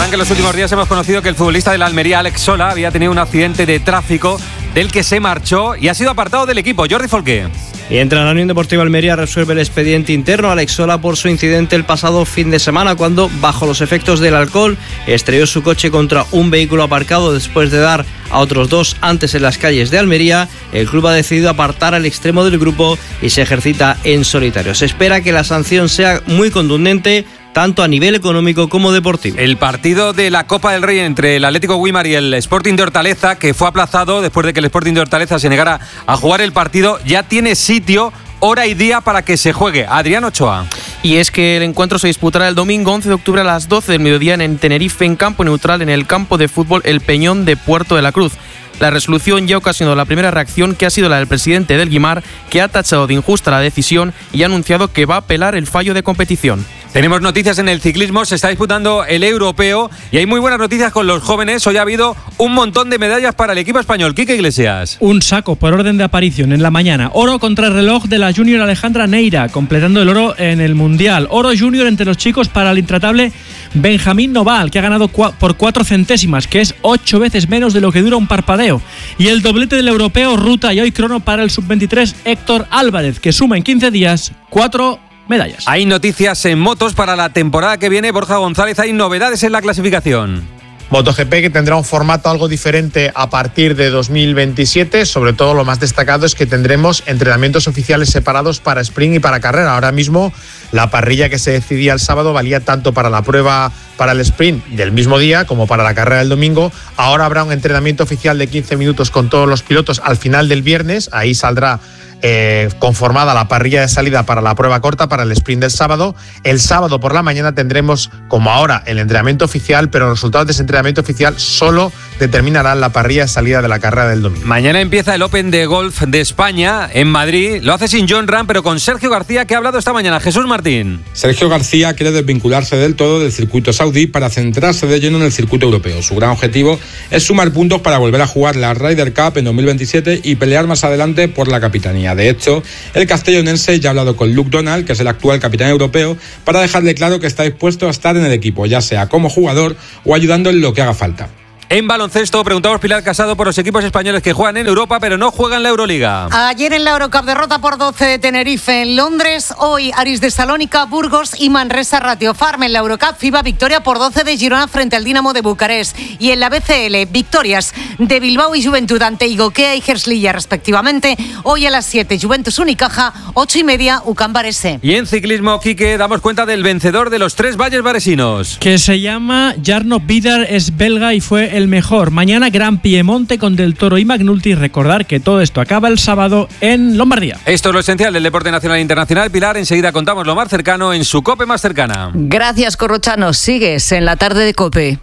Recordarán que en los últimos días hemos conocido que el futbolista de la Almería, Alex Sola, había tenido un accidente de tráfico del que se marchó y ha sido apartado del equipo. Jordi Folqué. Y entra la Unión Deportiva Almería, resuelve el expediente interno a Alex Sola por su incidente el pasado fin de semana cuando, bajo los efectos del alcohol, estrelló su coche contra un vehículo aparcado después de dar a otros dos antes en las calles de Almería. El club ha decidido apartar al extremo del grupo y se ejercita en solitario. Se espera que la sanción sea muy contundente, tanto a nivel económico como deportivo. El partido de la Copa del Rey entre el Atlético Güímar y el Sporting de Hortaleza, que fue aplazado después de que el Sporting de Hortaleza se negara a jugar el partido, ya tiene sitio, hora y día para que se juegue. Adrián Ochoa. Y es que el encuentro se disputará el domingo 11 de octubre a las 12 del mediodía en Tenerife, en campo neutral, en el campo de fútbol El Peñón de Puerto de la Cruz. La resolución ya ocasionó la primera reacción, que ha sido la del presidente del Guimar, que ha tachado de injusta la decisión y ha anunciado que va a apelar el fallo de competición. Tenemos noticias en el ciclismo, se está disputando el europeo y hay muy buenas noticias con los jóvenes. Hoy ha habido un montón de medallas para el equipo español. Quique Iglesias. Un saco por orden de aparición en la mañana. Oro contra el reloj de la junior Alejandra Neira, completando el oro en el Mundial. Oro junior entre los chicos para el intratable Benjamín Noval, que ha ganado por 4 centésimas, que es 8 veces menos de lo que dura un parpadeo. Y el doblete del europeo, ruta y hoy crono para el sub-23 Héctor Álvarez, que suma en 15 días 4 medallas. Hay noticias en motos para la temporada que viene. Borja González, hay novedades en la clasificación. MotoGP, que tendrá un formato algo diferente a partir de 2027. Sobre todo, lo más destacado es que tendremos entrenamientos oficiales separados para sprint y para carrera. Ahora mismo, la parrilla que se decidía el sábado valía tanto para la prueba para el sprint del mismo día como para la carrera del domingo. Ahora habrá un entrenamiento oficial de 15 minutos con todos los pilotos al final del viernes. Ahí saldrá conformada la parrilla de salida para la prueba corta, para el sprint del sábado. El sábado por la mañana tendremos, como ahora, el entrenamiento oficial, pero los resultados de ese entrenamiento oficial solo determinarán la parrilla de salida de la carrera del domingo. Mañana empieza el Open de Golf de España en Madrid. Lo hace sin Jon Rahm, pero con Sergio García, que ha hablado esta mañana. Jesús Martín. Sergio García quiere desvincularse del todo del circuito saudí para centrarse de lleno en el circuito europeo. Su gran objetivo es sumar puntos para volver a jugar la Ryder Cup en 2027 y pelear más adelante por la capitanía. De hecho, el castellonense ya ha hablado con Luke Donald, que es el actual capitán europeo, para dejarle claro que está dispuesto a estar en el equipo, ya sea como jugador o ayudando en lo que haga falta. En baloncesto, preguntamos Pilar Casado por los equipos españoles que juegan en Europa pero no juegan la Euroliga. Ayer en la Eurocup, derrota por 12 de Tenerife en Londres. Hoy Aris de Salónica, Burgos y Manresa Ratio Farm. En la Eurocup, FIBA, victoria por 12 de Girona frente al Dinamo de Bucarest. Y en la BCL, victorias de Bilbao y Juventud ante Igoquea y Hersliya respectivamente. Hoy a las 7, Juventus Unicaja, 8:30, UCAM Varese. Y en ciclismo, Quique, damos cuenta del vencedor de los 3 valles varesinos. Que se llama Jarno Vidar, es belga y fue el mejor. Mañana Gran Piemonte con Del Toro y McNulty. Recordar que todo esto acaba el sábado en Lombardía. Esto es lo esencial del deporte nacional e internacional. Pilar, enseguida contamos lo más cercano en su COPE más cercana. Gracias, Corrochano. Sigues en la tarde de COPE.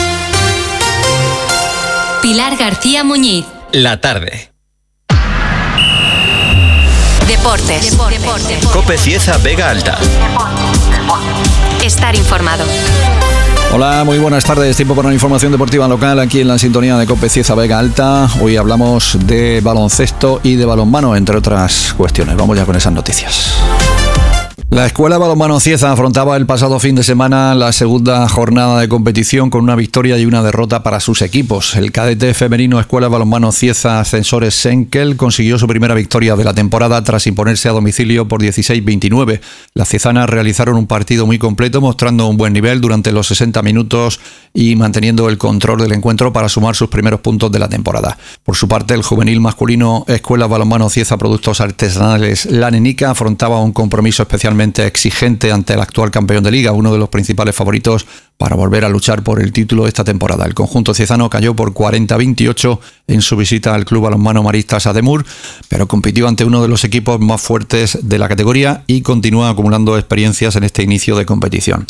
Pilar García Muñiz. La tarde. Deportes. COPE Cieza Vega Alta. Estar informado. Hola, muy buenas tardes. Tiempo para una información deportiva local aquí en la sintonía de COPE Cieza Vega Alta. Hoy hablamos de baloncesto y de balonmano, entre otras cuestiones. Vamos ya con esas noticias. La Escuela Balonmano Cieza afrontaba el pasado fin de semana la segunda jornada de competición con una victoria y una derrota para sus equipos. El cadete femenino Escuela Balonmano Cieza Ascensores Senkel consiguió su primera victoria de la temporada tras imponerse a domicilio por 16-29. Las ciezanas realizaron un partido muy completo, mostrando un buen nivel durante los 60 minutos y manteniendo el control del encuentro para sumar sus primeros puntos de la temporada. Por su parte, el juvenil masculino Escuela Balonmano Cieza Productos Artesanales La Nenica afrontaba un compromiso especialmente exigente ante el actual campeón de liga, uno de los principales favoritos para volver a luchar por el título esta temporada. El conjunto ciezano cayó por 40-28 en su visita al Club Balonmano Maristas Ademur, pero compitió ante uno de los equipos más fuertes de la categoría y continúa acumulando experiencias en este inicio de competición.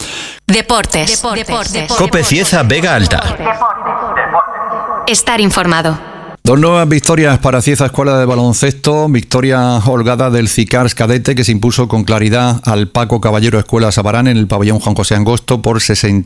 Deportes. COPE Cieza Vega Alta. Estar informado. Dos nuevas victorias para Cieza Escuela de Baloncesto. Victoria holgada del Cicars Cadete, que se impuso con claridad al Paco Caballero Escuela Sabarán en el pabellón Juan José Angosto por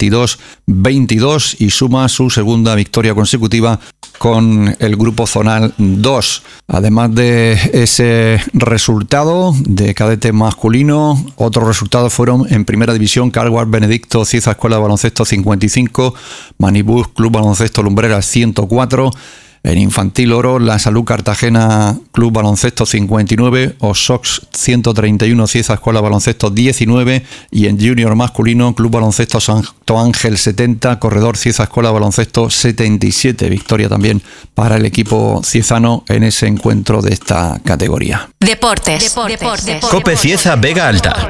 62-22 y suma su segunda victoria consecutiva con el grupo zonal 2. Además de ese resultado de cadete masculino, otros resultados fueron en primera división: Carguas Benedicto Cieza Escuela de Baloncesto 55, Manibus Club Baloncesto Lumbreras 104. En infantil oro, La Salud Cartagena Club Baloncesto 59, Osox 131, Cieza Escuela Baloncesto 19 y en junior masculino, Club Baloncesto Santo Ángel 70, Corredor Cieza Escuela Baloncesto 77. Victoria también para el equipo ciezano en ese encuentro de esta categoría. Deportes. Cope Cieza Vega Alta.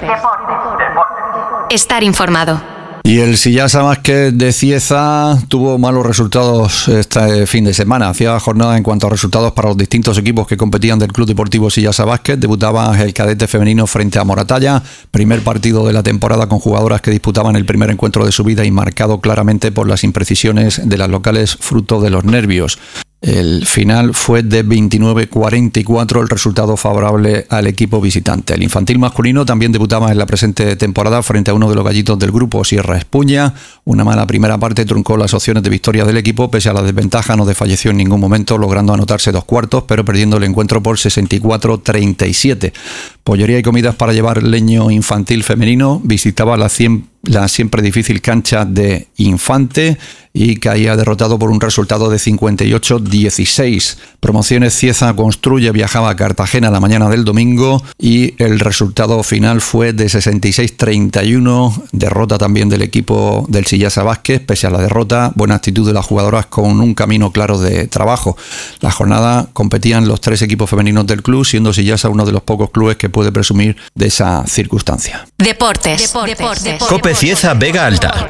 Estar informado. Y el Sillasa Basket de Cieza tuvo malos resultados este fin de semana. Hacía jornada en cuanto a resultados para los distintos equipos que competían del Club Deportivo Sillasa Basket. Debutaba el cadete femenino frente a Moratalla. Primer partido de la temporada con jugadoras que disputaban el primer encuentro de su vida y marcado claramente por las imprecisiones de las locales, fruto de los nervios. El final fue de 29-44, el resultado favorable al equipo visitante. El infantil masculino también debutaba en la presente temporada frente a uno de los gallitos del grupo, Sierra Espuña. Una mala primera parte truncó las opciones de victoria del equipo. Pese a la desventaja, no desfalleció en ningún momento, logrando anotarse 2 cuartos, pero perdiendo el encuentro por 64-37. Pollería y comidas para llevar leño infantil femenino visitaba la siempre difícil cancha de Infante y caía derrotado por un resultado de 58-16. Promociones Cieza Construye viajaba a Cartagena la mañana del domingo y el resultado final fue de 66-31. Derrota también del equipo del Sillasa Vázquez. Pese a la derrota, buena actitud de las jugadoras con un camino claro de trabajo. La jornada competían los 3 equipos femeninos del club, siendo Sillasa uno de los pocos clubes que puede presumir de esa circunstancia. Deportes. Cope Cieza Vega Alta.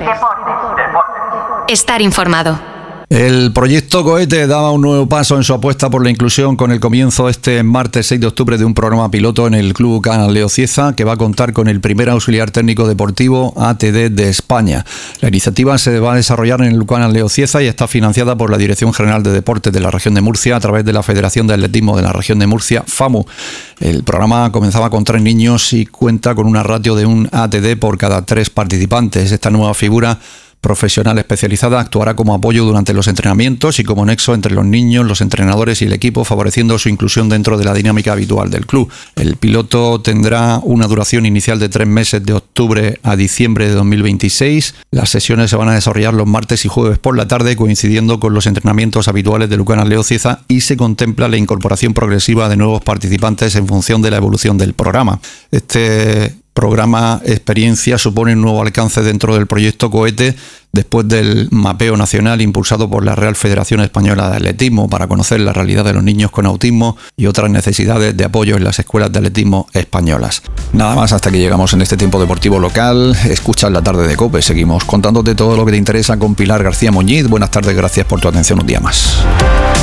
Estar informado. El proyecto Cohete daba un nuevo paso en su apuesta por la inclusión con el comienzo este martes 6 de octubre de un programa piloto en el Club Canal Leo Cieza, que va a contar con el primer auxiliar técnico deportivo ATD de España. La iniciativa se va a desarrollar en el Canal Leo Cieza y está financiada por la Dirección General de Deportes de la Región de Murcia a través de la Federación de Atletismo de la Región de Murcia, FAMU. El programa comenzaba con 3 niños y cuenta con una ratio de un ATD por cada 3 participantes. Esta nueva figura profesional especializada actuará como apoyo durante los entrenamientos y como nexo entre los niños, los entrenadores y el equipo, favoreciendo su inclusión dentro de la dinámica habitual del club. El piloto tendrá una duración inicial de 3 meses, de octubre a diciembre de 2026. Las sesiones se van a desarrollar los martes y jueves por la tarde, coincidiendo con los entrenamientos habituales del Canal Leo Cieza, y se contempla la incorporación progresiva de nuevos participantes en función de la evolución del programa. Este programa Experiencia supone un nuevo alcance dentro del proyecto Cohete después del mapeo nacional impulsado por la Real Federación Española de Atletismo para conocer la realidad de los niños con autismo y otras necesidades de apoyo en las escuelas de atletismo españolas. Nada más, hasta que llegamos en este tiempo deportivo local. Escuchas La Tarde de COPE. Seguimos contándote todo lo que te interesa con Pilar García Muñiz. Buenas tardes, gracias por tu atención un día más.